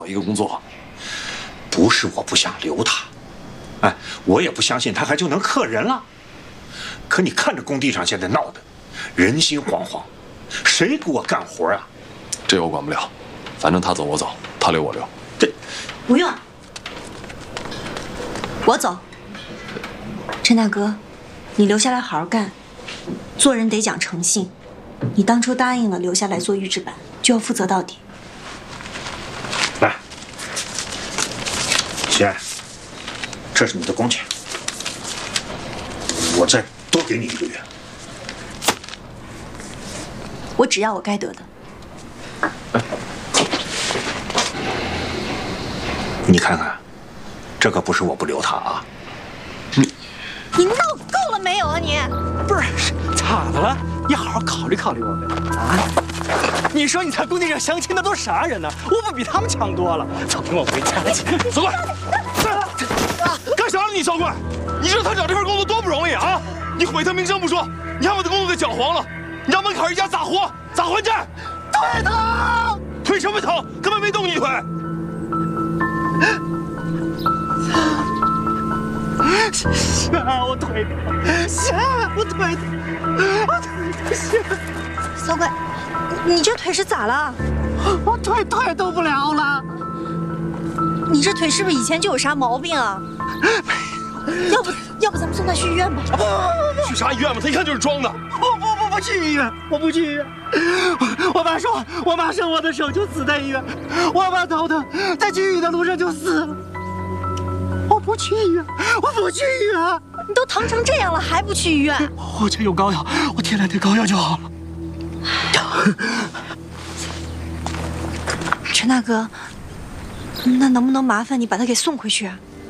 一个工作，不是我不想留他，哎，我也不相信他还就能克人了。可你看着工地上现在闹的，人心惶惶，谁给我干活啊？ 这我管不了，反正他走我走，他留我留。 这不用，我走。陈大哥，你留下来好好干，做人得讲诚信。你当初答应了留下来做预制板，就要负责到底。 来，贤，这是你的工钱，我再多给你1个月。 我只要我该得的。 你看看，这可不是我不留他啊！ 你闹够了没有啊你？ 不是，咋的了？你好好考虑考虑我呗啊！你说你在工地上相亲的都啥人呢？我不比他们强多了。走，跟我回家去。 小怪，干啥呢你小怪？你知道他找这份工作多不容易啊！你毁他名声不说，你还把他工作给搅黄了，你让门槛人家咋活？咋还债？ 腿疼， 腿什么疼？根本没动你腿。 行，我腿疼，行，我腿疼，我腿疼。 小鬼，你这腿是咋了？ 我腿动不了了。 你这腿是不是以前就有啥毛病啊？要不咱们送他去医院吧？ 不，去啥医院吧？他一看就是装的。 不去医院，我不去医院。我妈说，我妈生我的时候就死在医院，我妈头疼，在去医院的路上就死了。我不去医院，我不去医院。 你都疼成这样了，还不去医院？ 我这有膏药，我贴2贴膏药就好了。 陈大哥，那能不能麻烦你把他给送回去啊？